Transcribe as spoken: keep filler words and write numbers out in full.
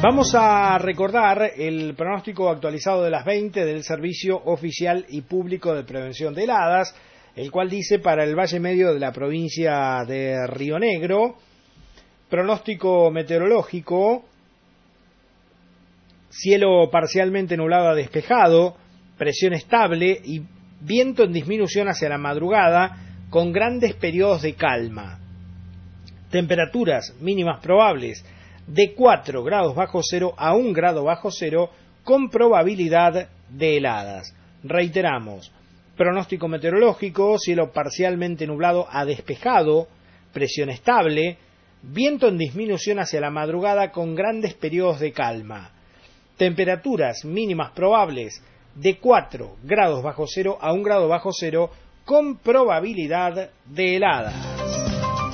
Vamos a recordar el pronóstico actualizado de las veinte del Servicio Oficial y Público de Prevención de Heladas, el cual dice para el Valle Medio de la provincia de Río Negro, pronóstico meteorológico, cielo parcialmente nublado a despejado, presión estable y viento en disminución hacia la madrugada con grandes periodos de calma. Temperaturas mínimas probables de cuatro grados bajo cero a un grado bajo cero con probabilidad de heladas. Reiteramos, pronóstico meteorológico, cielo parcialmente nublado a despejado, presión estable, viento en disminución hacia la madrugada con grandes periodos de calma. Temperaturas mínimas probables de cuatro grados bajo cero a un grado bajo cero con probabilidad de heladas.